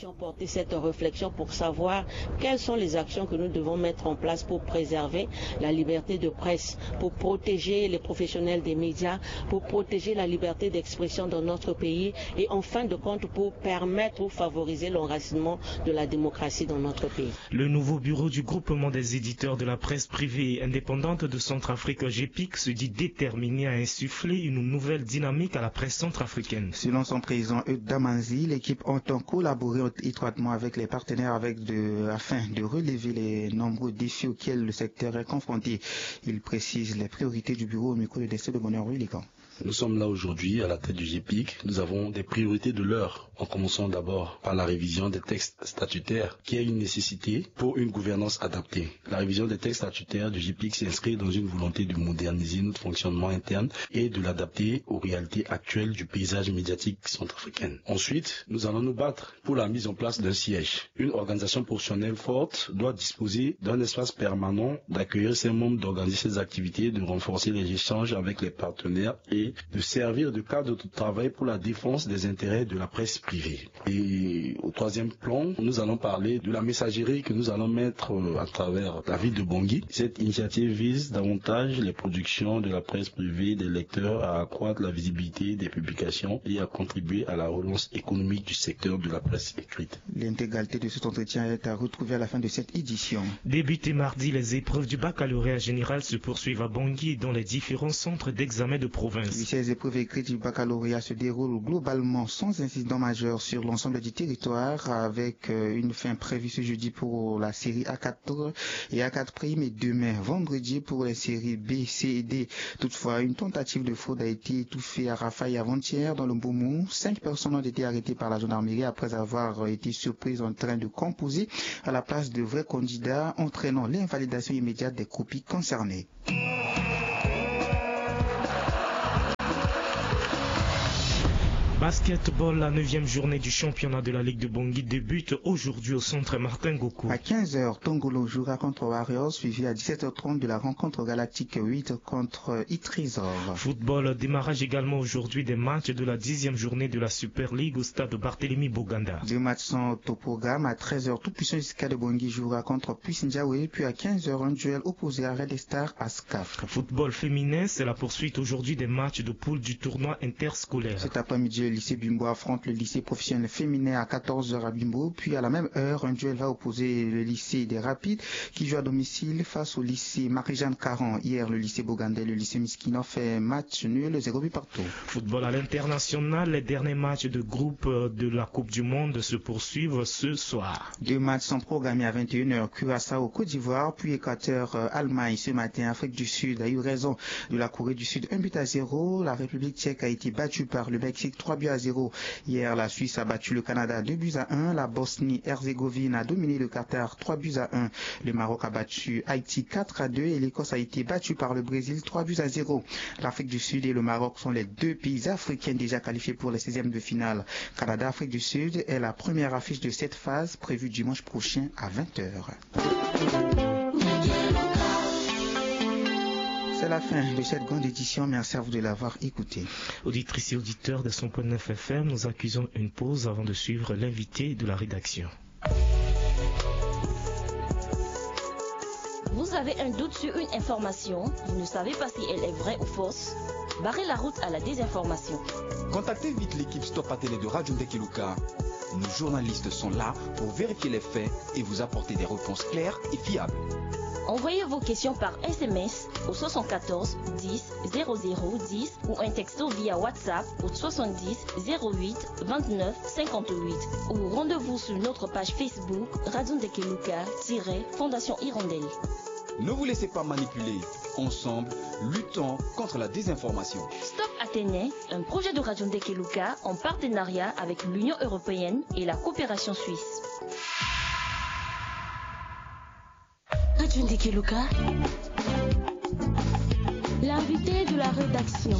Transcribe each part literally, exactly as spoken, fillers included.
ont porté cette réflexion pour savoir quelles sont les actions que nous devons mettre en place pour préserver la liberté de presse, pour protéger les professionnels des médias, pour protéger la liberté d'expression dans notre pays et en fin de compte pour permettre ou favoriser l'enracinement de la démocratie dans notre pays. Le nouveau bureau du groupement des éditeurs de la presse privée et indépendante de Centrafrique, G P I C, se dit déterminé à insuffler une nouvelle dynamique à la presse centrafricaine. Selon son président Eudes Damanzi, l'équipe entend collaborer étroitement avec les partenaires avec de, afin de relever les nombreux défis auxquels le secteur est confronté. Il précise les priorités du bureau au micro de Destin de Bonheur Rulican. Nous sommes là aujourd'hui à la tête du G P I C. Nous avons des priorités de l'heure. En commençant d'abord par la révision des textes statutaires, qui est une nécessité pour une gouvernance adaptée. La révision des textes statutaires du G P I C s'inscrit dans une volonté de moderniser notre fonctionnement interne et de l'adapter aux réalités actuelles du paysage médiatique centrafricain. Ensuite, nous allons nous battre pour la mise en place d'un siège. Une organisation professionnelle forte doit disposer d'un espace permanent d'accueillir ses membres, d'organiser ses activités, de renforcer les échanges avec les partenaires et de servir de cadre de travail pour la défense des intérêts de la presse privée. Et au troisième plan, nous allons parler de la messagerie que nous allons mettre à travers la ville de Bangui. Cette initiative vise davantage les productions de la presse privée des lecteurs, à accroître la visibilité des publications et à contribuer à la relance économique du secteur de la presse écrite. L'intégralité de cet entretien est à retrouver à la fin de cette édition. Débuté mardi, les épreuves du baccalauréat général se poursuivent à Bangui dans les différents centres d'examen de province. Ces épreuves écrites du baccalauréat se déroulent globalement sans incident majeur sur l'ensemble du territoire, avec une fin prévue ce jeudi pour la série A quatre et A quatre prime et demain vendredi pour les séries B, C et D. Toutefois, une tentative de fraude a été étouffée à Rafaï avant-hier dans le Boumou. Cinq personnes ont été arrêtées par la gendarmerie après avoir été surprises en train de composer à la place de vrais candidats, entraînant l'invalidation immédiate des copies concernées. Basketball, la neuvième journée du championnat de la Ligue de Bangui débute aujourd'hui au centre Martin Goku. À quinze heures, Tongolo jouera contre Warriors, suivi à dix-sept heures trente de la rencontre galactique huit contre Itrizor. Football, démarrage également aujourd'hui des matchs de la dixième journée de la Super League au stade Barthélemy Boganda. Deux matchs sont au programme. À treize heures, Tout Puissant Isika de Bangui jouera contre Puissinjawe, puis à quinze heures, un duel opposé à Red Star à Scaf. Football féminin, c'est la poursuite aujourd'hui des matchs de poule du tournoi interscolaire. Cet après-midi, le lycée Bimbo affronte le lycée professionnel féminin à quatorze heures à Bimbo, puis à la même heure, un duel va opposer le lycée des Rapides qui joue à domicile face au lycée Marie-Jeanne Caron. Hier, le lycée Bogandais, le lycée Miskino fait match nul, zéro but partout. Football à l'international, les derniers matchs de groupe de la Coupe du Monde se poursuivent ce soir. Deux matchs sont programmés à vingt et une heures, Curaçao, Côte d'Ivoire, puis Équateur, Allemagne. Ce matin, Afrique du Sud a eu raison de la Corée du Sud, un but à zéro. La République tchèque a été battue par le Mexique, trois buts à zéro. Hier, la Suisse a battu le Canada deux buts à un. La Bosnie-Herzégovine a dominé le Qatar trois buts à un. Le Maroc a battu Haïti quatre à deux et l'Écosse a été battue par le Brésil trois buts à zéro. L'Afrique du Sud et le Maroc sont les deux pays africains déjà qualifiés pour les seizièmes de finale. Canada-Afrique du Sud est la première affiche de cette phase prévue dimanche prochain à vingt heures. C'est la fin de cette grande édition. Merci à vous de l'avoir écouté. Auditrices et auditeurs de cent point neuf F M, nous accusons une pause avant de suivre l'invité de la rédaction. Vous avez un doute sur une information, vous ne savez pas si elle est vraie ou fausse? Barrez la route à la désinformation. Contactez vite l'équipe Stop à Télé de Radio Ndekeluka. Nos journalistes sont là pour vérifier les faits et vous apporter des réponses claires et fiables. Envoyez vos questions par S M S au soixante-quatorze dix zéro zéro dix ou un texto via WhatsApp au soixante-dix zéro huit vingt-neuf cinquante-huit ou rendez-vous sur notre page Facebook Radio Ndekeluka-Fondation Hirondelle. Ne vous laissez pas manipuler. Ensemble, luttons contre la désinformation. Stop Athénée, un projet de Radio Ndekeluka en partenariat avec l'Union européenne et la coopération suisse. Radio Ndekeluka, l'invité de la rédaction.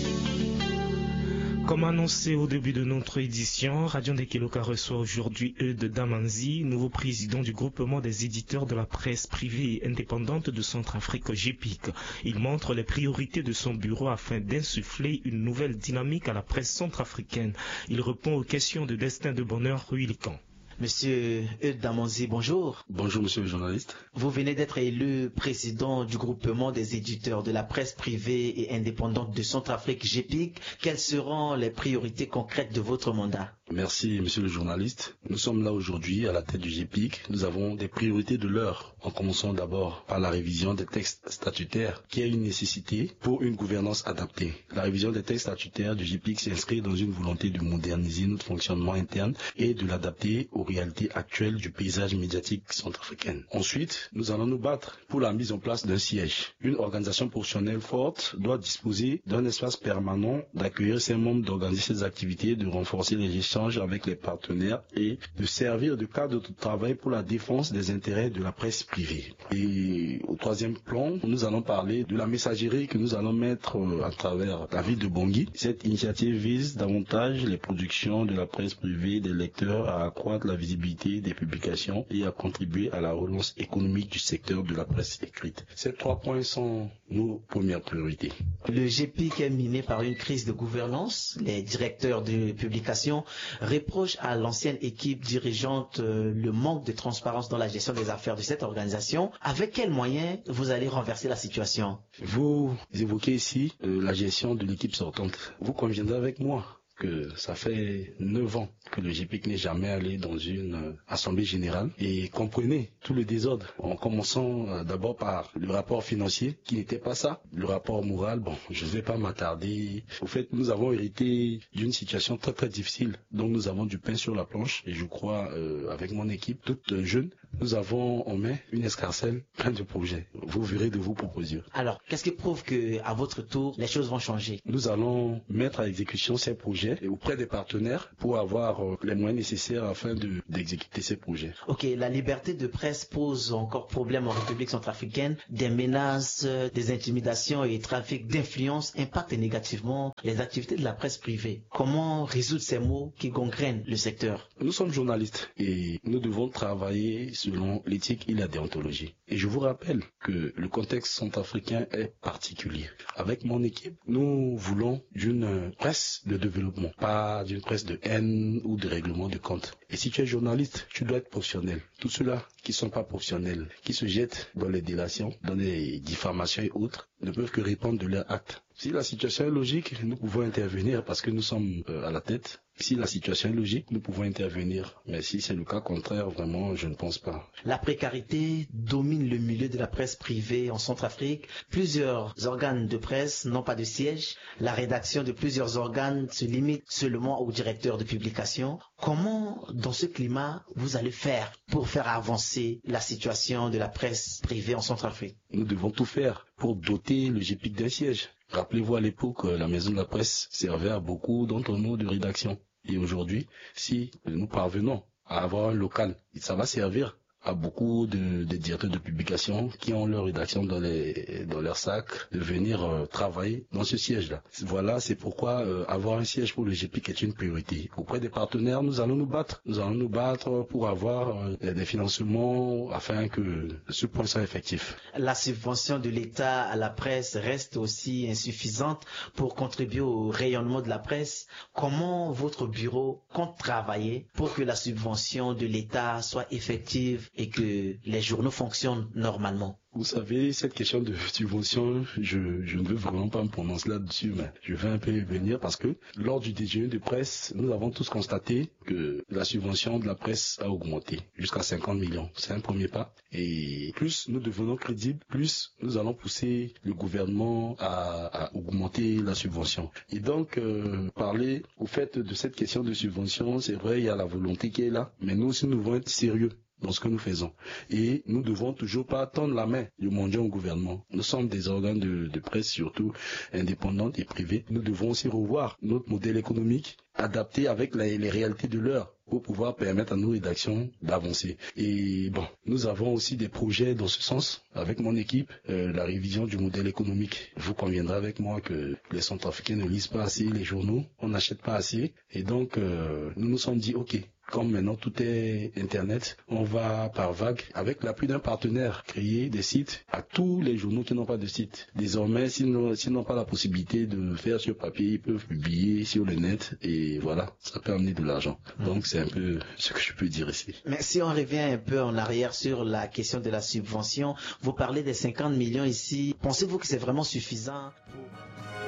Comme annoncé au début de notre édition, Radio Ndekeluka reçoit aujourd'hui Eudes Damanzi, nouveau président du groupement des éditeurs de la presse privée et indépendante de Centrafrique G P I C. Il montre les priorités de son bureau afin d'insuffler une nouvelle dynamique à la presse centrafricaine. Il répond aux questions de Destin de Bonheur Ruilcan. Monsieur Eudes Damanzi, bonjour. Bonjour, monsieur le journaliste. Vous venez d'être élu président du groupement des éditeurs de la presse privée et indépendante de Centrafrique G P I C. Quelles seront les priorités concrètes de votre mandat? Merci, monsieur le journaliste. Nous sommes là aujourd'hui à la tête du G P I C. Nous avons des priorités de l'heure. En commençant d'abord par la révision des textes statutaires, qui est une nécessité pour une gouvernance adaptée. La révision des textes statutaires du G P I C s'inscrit dans une volonté de moderniser notre fonctionnement interne et de l'adapter aux réalités actuelles du paysage médiatique centrafricain. Ensuite, nous allons nous battre pour la mise en place d'un siège. Une organisation professionnelle forte doit disposer d'un espace permanent d'accueillir ses membres, d'organiser ses activités, de renforcer les échanges avec les partenaires et de servir de cadre de travail pour la défense des intérêts de la presse privée. Et au troisième plan, nous allons parler de la messagerie que nous allons mettre à travers la ville de Bangui. Cette initiative vise davantage les productions de la presse privée des lecteurs, à accroître la visibilité des publications et à contribuer à la relance économique du secteur de la presse écrite. Ces trois points sont nos premières priorités. Le G P I C est miné par une crise de gouvernance. Les directeurs de publication reprochent à l'ancienne équipe dirigeante euh, le manque de transparence dans la gestion des affaires de cette organisation. Avec quels moyens vous allez renverser la situation? Vous évoquez ici euh, la gestion de l'équipe sortante. Vous conviendrez avec moi que ça fait neuf ans que le G P I C n'est jamais allé dans une euh, assemblée générale, et comprenez tout le désordre, en commençant euh, d'abord par le rapport financier qui n'était pas ça, le rapport moral, bon, je ne vais pas m'attarder. Au fait, nous avons hérité d'une situation très très difficile, donc nous avons du pain sur la planche, et je crois euh, avec mon équipe toute jeune, nous avons en main une escarcelle plein de projets. Vous verrez de vos propositions. Alors, qu'est-ce qui prouve que, à votre tour, les choses vont changer? Nous allons mettre à exécution ces projets auprès des partenaires pour avoir euh, les moyens nécessaires afin de, d'exécuter ces projets. Ok, la liberté de presse pose encore problème en République centrafricaine. Des menaces, des intimidations et trafic d'influence impactent négativement les activités de la presse privée. Comment résoudre ces maux qui gangrènent le secteur? Nous sommes journalistes et nous devons travailler selon l'éthique et la déontologie. Et je vous rappelle que le contexte centrafricain est particulier. Avec mon équipe, nous voulons d'une presse de développement, pas d'une presse de haine ou de règlement de compte. Et si tu es journaliste, tu dois être professionnel. Tous ceux-là qui sont pas professionnels, qui se jettent dans les délations, dans les diffamations et autres, ne peuvent que répondre de leurs actes. Si la situation est logique, nous pouvons intervenir parce que nous sommes euh, à la tête. Si la situation est logique, nous pouvons intervenir. Mais si c'est le cas contraire, vraiment, je ne pense pas. La précarité domine le milieu de la presse privée en Centrafrique. Plusieurs organes de presse n'ont pas de siège. La rédaction de plusieurs organes se limite seulement au directeur de publication. Comment, dans ce climat, vous allez faire pour faire avancer la situation de la presse privée en Centrafrique? Nous devons tout faire pour doter le G P I C d'un siège. Rappelez-vous, à l'époque, la maison de la presse servait à beaucoup d'entre nous de rédaction. Et aujourd'hui, si nous parvenons à avoir un local, ça va servir à beaucoup de, de directeurs de publication qui ont leur rédaction dans les dans leur sac de venir euh, travailler dans ce siège-là. Voilà, c'est pourquoi euh, avoir un siège pour le G P I C est une priorité. Auprès des partenaires, nous allons nous battre. Nous allons nous battre pour avoir euh, des financements afin que ce point soit effectif. La subvention de l'État à la presse reste aussi insuffisante pour contribuer au rayonnement de la presse. Comment votre bureau compte travailler pour que la subvention de l'État soit effective et que les journaux fonctionnent normalement? Vous savez, cette question de subvention, je, je ne veux vraiment pas me prononcer là-dessus, mais je vais un peu y venir parce que lors du déjeuner de presse, nous avons tous constaté que la subvention de la presse a augmenté jusqu'à cinquante millions. C'est un premier pas. Et plus nous devenons crédibles, plus nous allons pousser le gouvernement à, à augmenter la subvention. Et donc, euh, parler au fait de cette question de subvention, c'est vrai, il y a la volonté qui est là, mais nous aussi, nous devons être sérieux dans ce que nous faisons. Et nous devons toujours pas tendre la main du mondial au gouvernement. Nous sommes des organes de, de presse, surtout indépendants et privés. Nous devons aussi revoir notre modèle économique, adapté avec les, les réalités de l'heure, pour pouvoir permettre à nos rédactions d'avancer. Et bon, nous avons aussi des projets dans ce sens avec mon équipe, euh, la révision du modèle économique. Vous conviendrez avec moi que les Centrafricains ne lisent pas assez les journaux, on n'achète pas assez, et donc euh, nous nous sommes dit ok, Comme maintenant tout est Internet, on va par vague, avec l'appui d'un partenaire, créer des sites à tous les journaux qui n'ont pas de site. Désormais, s'ils n'ont, s'ils n'ont pas la possibilité de faire sur papier, ils peuvent publier sur le net et voilà, ça peut amener de l'argent. Mmh. Donc c'est un peu ce que je peux dire ici. Mais si on revient un peu en arrière sur la question de la subvention, vous parlez des cinquante millions ici, pensez-vous que c'est vraiment suffisant pour...